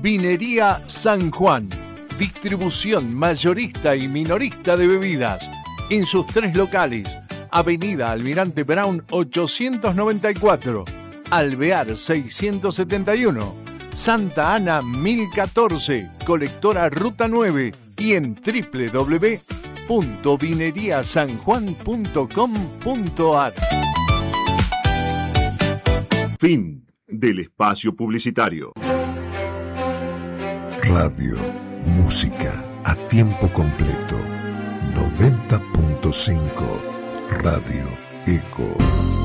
Vinería San Juan. Distribución mayorista y minorista de bebidas. En sus 3 locales. Avenida Almirante Brown 894. Alvear 671. Santa Ana 1014. Colectora Ruta 9. Y en www.vineriasanjuan.com.ar. Fin del espacio publicitario. Radio, música a tiempo completo. 90.5 Radio Eco.